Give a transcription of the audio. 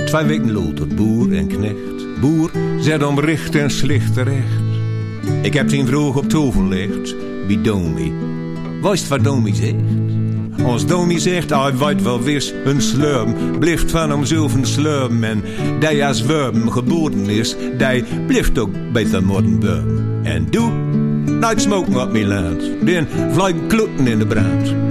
2 weken later, boer en knecht. Boer zet om recht en slecht terecht. Ik heb zijn vroeg op tafel gelegd, bij Domi. Weist wat Domi zegt? Als Domi zegt, hij weet wel wist, een slurm blijft van hemzelf een slurm. En die als worm geboren is, die blijft ook beter worden worm. En doe, nooit smoken op mijn land, den vlijgen kloten in de brand.